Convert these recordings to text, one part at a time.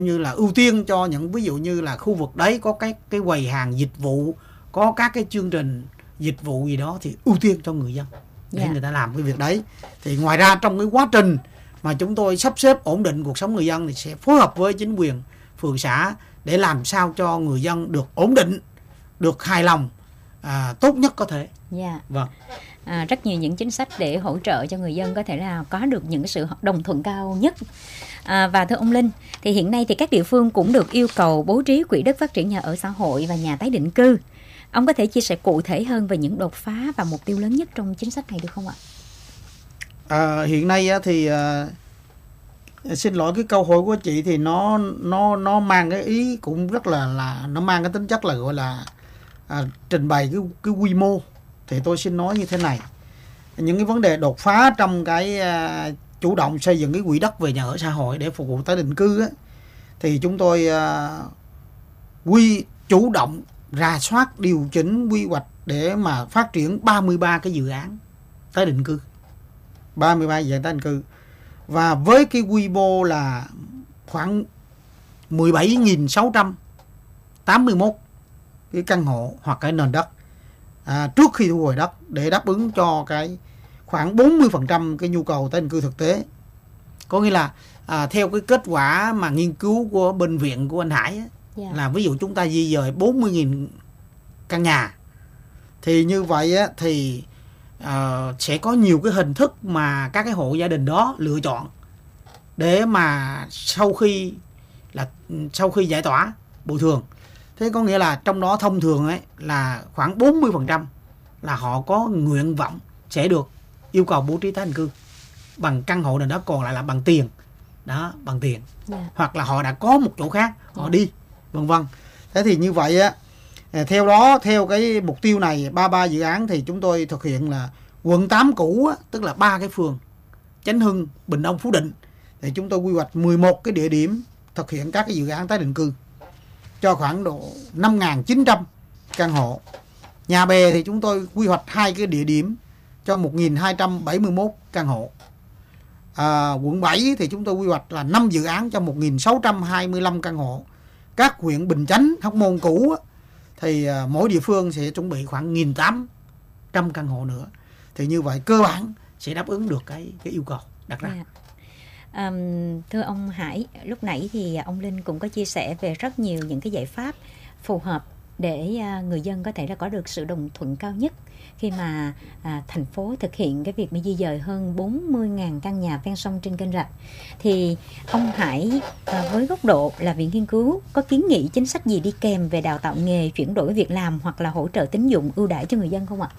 như là ưu tiên cho những ví dụ như là khu vực đấy có cái quầy hàng dịch vụ, có các cái chương trình dịch vụ gì đó thì ưu tiên cho người dân để người ta làm cái việc đấy. Thì ngoài ra trong cái quá trình mà chúng tôi sắp xếp ổn định cuộc sống người dân thì sẽ phối hợp với chính quyền phường xã để làm sao cho người dân được ổn định, được hài lòng tốt nhất có thể. Vâng. Rất nhiều những chính sách để hỗ trợ cho người dân có thể là có được những sự đồng thuận cao nhất. Và thưa ông Linh, thì hiện nay thì các địa phương cũng được yêu cầu bố trí quỹ đất phát triển nhà ở xã hội và nhà tái định cư. Ông có thể chia sẻ cụ thể hơn về những đột phá và mục tiêu lớn nhất trong chính sách này được không ạ? Hiện nay thì xin lỗi, cái câu hỏi của chị thì nó mang cái ý cũng rất là nó mang cái tính chất là gọi là trình bày cái quy mô. Thì tôi xin nói như thế này, những cái vấn đề đột phá trong cái chủ động xây dựng cái quỹ đất về nhà ở xã hội để phục vụ tái định cư ấy, thì chúng tôi chủ động rà soát điều chỉnh quy hoạch để mà phát triển 33 cái dự án tái định cư, 33 dự án tái định cư, và với cái quy mô là khoảng 17.681 cái căn hộ hoặc cái nền đất trước khi thu hồi đất, để đáp ứng cho cái khoảng 40% cái nhu cầu tái định cư thực tế. Có nghĩa là theo cái kết quả mà nghiên cứu của bệnh viện của anh Hải ấy, là ví dụ chúng ta di dời 40.000 căn nhà, thì như vậy á, thì sẽ có nhiều cái hình thức mà các cái hộ gia đình đó lựa chọn để mà sau khi giải tỏa bồi thường. Thế có nghĩa là trong đó thông thường ấy là khoảng 40% là họ có nguyện vọng sẽ được yêu cầu bố trí tái định cư bằng căn hộ nền đất, còn lại là bằng tiền. Đó, bằng tiền. Hoặc là họ đã có một chỗ khác họ đi, vân vân. Thế thì như vậy á, theo cái mục tiêu này 33 dự án thì chúng tôi thực hiện là quận 8 cũ á, tức là 3 cái phường Chánh Hưng, Bình Đông, Phú Định, thì chúng tôi quy hoạch 11 cái địa điểm thực hiện các cái dự án tái định cư cho khoảng độ 5.900 căn hộ. Nhà Bè thì chúng tôi quy hoạch 2 cái địa điểm cho 1.271 căn hộ. Quận 7 thì chúng tôi quy hoạch là 5 dự án cho 1.625 căn hộ. Các huyện Bình Chánh, Hóc Môn cũ thì mỗi địa phương sẽ chuẩn bị khoảng 1.800 căn hộ nữa. Thì như vậy cơ bản sẽ đáp ứng được cái yêu cầu đặt ra. Thưa ông Hải, lúc nãy thì ông Linh cũng có chia sẻ về rất nhiều những cái giải pháp phù hợp để người dân có thể là có được sự đồng thuận cao nhất khi mà thành phố thực hiện cái việc di dời hơn 40.000 căn nhà ven sông trên kênh rạch. Thì ông Hải với góc độ là viện nghiên cứu có kiến nghị chính sách gì đi kèm về đào tạo nghề, chuyển đổi việc làm hoặc là hỗ trợ tín dụng ưu đãi cho người dân không ạ?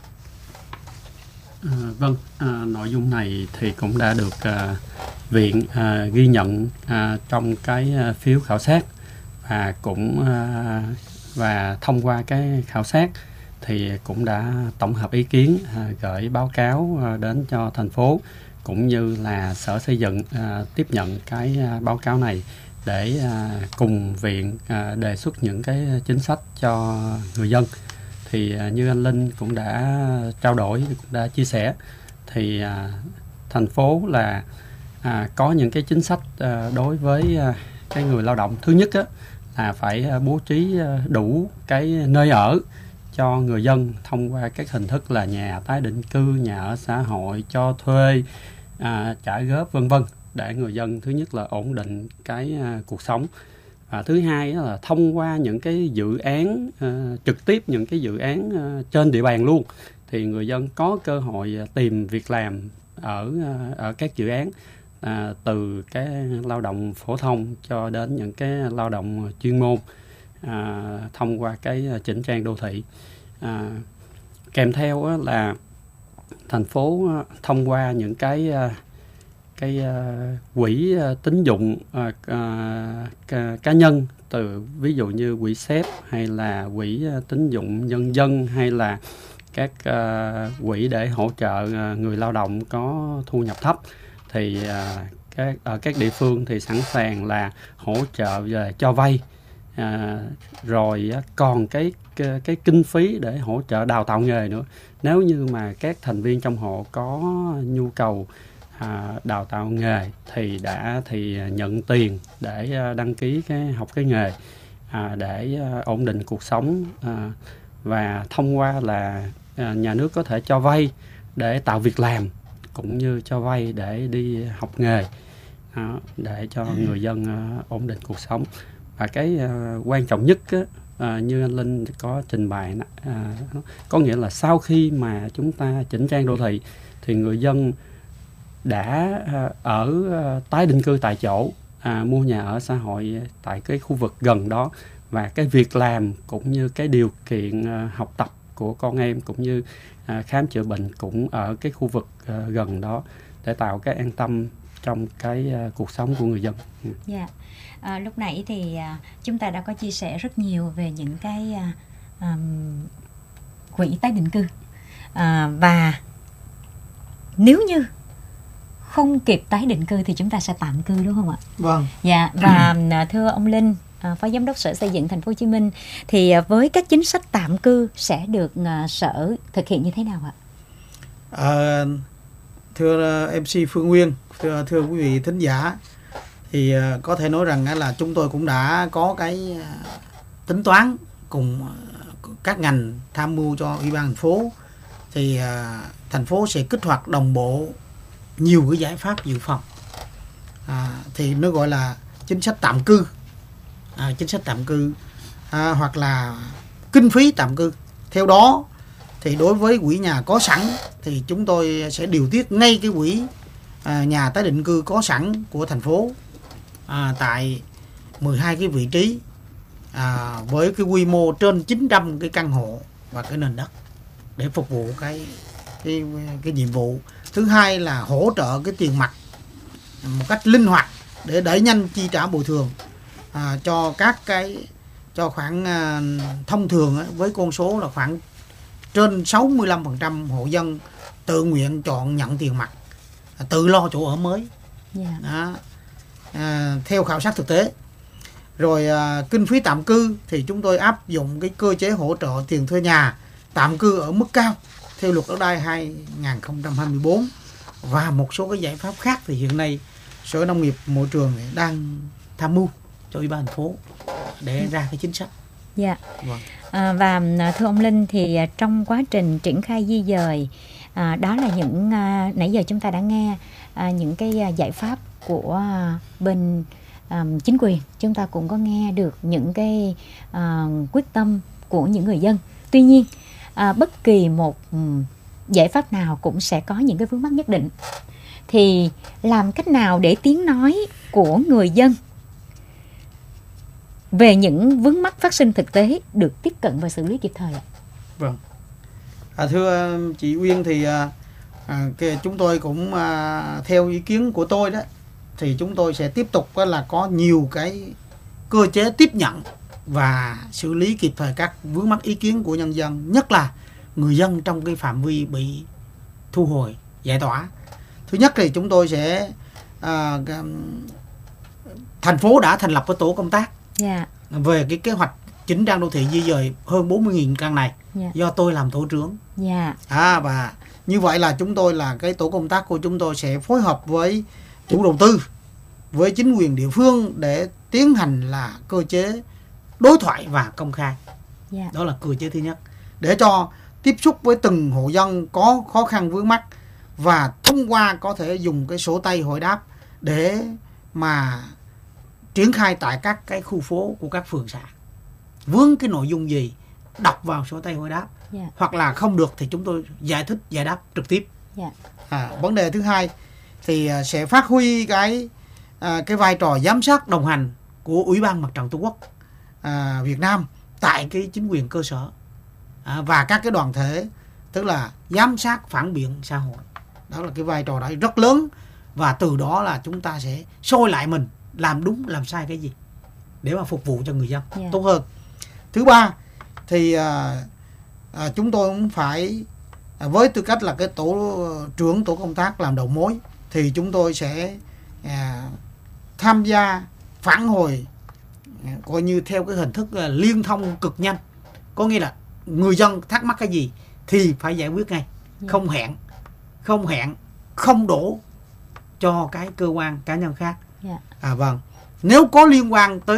Vâng, nội dung này thì cũng đã được viện ghi nhận trong cái phiếu khảo sát, và cũng và thông qua cái khảo sát thì cũng đã tổng hợp ý kiến gửi báo cáo đến cho thành phố, cũng như là Sở Xây dựng tiếp nhận cái báo cáo này để cùng viện đề xuất những cái chính sách cho người dân. Thì như anh Linh cũng đã trao đổi, cũng đã chia sẻ, thì thành phố là có những cái chính sách đối với cái người lao động. Thứ nhất là phải bố trí đủ cái nơi ở cho người dân thông qua các hình thức là nhà tái định cư, nhà ở xã hội, cho thuê, trả góp vân vân, để người dân thứ nhất là ổn định cái cuộc sống. Và thứ hai là thông qua những cái dự án trực tiếp, những cái dự án trên địa bàn luôn, thì người dân có cơ hội tìm việc làm ở các dự án, từ cái lao động phổ thông cho đến những cái lao động chuyên môn, thông qua cái chỉnh trang đô thị. Kèm theo là thành phố thông qua những cái quỹ tín dụng cá nhân, từ ví dụ như quỹ SEP hay là quỹ tín dụng nhân dân, hay là các quỹ để hỗ trợ người lao động có thu nhập thấp, thì ở các địa phương thì sẵn sàng là hỗ trợ về cho vay, rồi còn cái kinh phí để hỗ trợ đào tạo nghề nữa. Nếu như mà các thành viên trong hộ có nhu cầu đào tạo nghề thì nhận tiền để đăng ký học cái nghề để ổn định cuộc sống, và thông qua là nhà nước có thể cho vay để tạo việc làm, cũng như cho vay để đi học nghề, để cho người dân ổn định cuộc sống. Và cái quan trọng nhất như anh Linh có trình bày, có nghĩa là sau khi mà chúng ta chỉnh trang đô thị thì người dân đã ở tái định cư tại chỗ, mua nhà ở xã hội tại cái khu vực gần đó, và cái việc làm cũng như cái điều kiện học tập của con em cũng như khám chữa bệnh cũng ở cái khu vực gần đó, để tạo cái an tâm trong cái cuộc sống của người dân. Dạ. Lúc nãy thì chúng ta đã có chia sẻ rất nhiều về những cái quỹ tái định cư, và nếu như không kịp tái định cư thì chúng ta sẽ tạm cư, đúng không ạ? Vâng. Dạ. Và thưa ông Linh, Phó Giám đốc Sở Xây dựng Thành phố Hồ Chí Minh, thì với các chính sách tạm cư sẽ được Sở thực hiện như thế nào ạ? Thưa MC Phương Nguyên, thưa quý vị thính giả, thì có thể nói rằng là chúng tôi cũng đã có cái tính toán cùng các ngành tham mưu cho Ủy ban thành phố. Thì thành phố sẽ kích hoạt đồng bộ nhiều cái giải pháp dự phòng, thì nó gọi là chính sách tạm cư, hoặc là kinh phí tạm cư. Theo đó thì đối với quỹ nhà có sẵn thì chúng tôi sẽ điều tiết ngay cái quỹ nhà tái định cư có sẵn của thành phố tại 12 cái vị trí, với cái quy mô trên 900 cái căn hộ và cái nền đất để phục vụ cái nhiệm vụ. Thứ hai là hỗ trợ cái tiền mặt một cách linh hoạt để đẩy nhanh chi trả bồi thường cho khoảng thông thường với con số là khoảng trên 65% hộ dân tự nguyện chọn nhận tiền mặt, tự lo chỗ ở mới. Theo khảo sát thực tế. Rồi kinh phí tạm cư thì chúng tôi áp dụng cái cơ chế hỗ trợ tiền thuê nhà tạm cư ở mức cao theo luật đất đai 2024, và một số cái giải pháp khác thì hiện nay Sở Nông nghiệp Môi trường đang tham mưu cho Ủy ban thành phố để ra cái chính sách. Dạ. Vâng. Và thưa ông Linh, thì trong quá trình triển khai di dời, đó là những nãy giờ chúng ta đã nghe những cái giải pháp của bên chính quyền, chúng ta cũng có nghe được những cái quyết tâm của những người dân. Tuy nhiên bất kỳ một giải pháp nào cũng sẽ có những cái vướng mắc nhất định. Thì làm cách nào để tiếng nói của người dân về những vướng mắc phát sinh thực tế được tiếp cận và xử lý kịp thời ạ? Vâng. Thưa chị Uyên, thì chúng tôi cũng theo ý kiến của tôi đó, thì chúng tôi sẽ tiếp tục là có nhiều cái cơ chế tiếp nhận và xử lý kịp thời các vướng mắc ý kiến của nhân dân, nhất là người dân trong cái phạm vi bị thu hồi giải tỏa. Thứ nhất thì chúng tôi sẽ thành phố đã thành lập cái tổ công tác về cái kế hoạch chỉnh trang đô thị di dời hơn 40.000 căn này, do tôi làm tổ trưởng. Và như vậy là chúng tôi là cái tổ công tác của chúng tôi sẽ phối hợp với chủ đầu tư, với chính quyền địa phương để tiến hành là cơ chế đối thoại và công khai. Đó là cơ chế thứ nhất, để cho tiếp xúc với từng hộ dân có khó khăn vướng mắc, và thông qua có thể dùng cái sổ tay hỏi đáp để mà triển khai tại các cái khu phố của các phường xã. Vướng cái nội dung gì đọc vào sổ tay hỏi đáp, hoặc là không được thì chúng tôi giải thích giải đáp trực tiếp. Vấn đề thứ hai thì sẽ phát huy cái vai trò giám sát đồng hành của Ủy ban Mặt trận Tổ quốc Việt Nam tại cái chính quyền cơ sở, và các cái đoàn thể, tức là giám sát phản biện xã hội. Đó là cái vai trò đó rất lớn, và từ đó là chúng ta sẽ soi lại mình làm đúng làm sai cái gì để mà phục vụ cho người dân tốt hơn. Thứ ba thì chúng tôi cũng phải với tư cách là cái trưởng tổ công tác làm đầu mối, thì chúng tôi sẽ tham gia phản hồi coi như theo cái hình thức là liên thông cực nhanh. Có nghĩa là người dân thắc mắc cái gì thì phải giải quyết ngay, không hẹn, không đổ, cho cái cơ quan cá nhân khác. Dạ. Vâng. Nếu có liên quan tới